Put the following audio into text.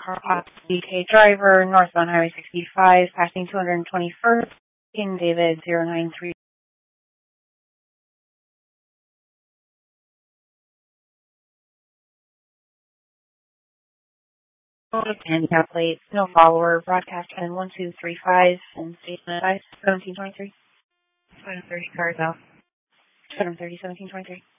car off DK driver, northbound Highway 65, passing 221st, in David 093. Handicap plate, no follower, broadcast 1235, and station 5, 1723. 230 cars out. 230, 1723.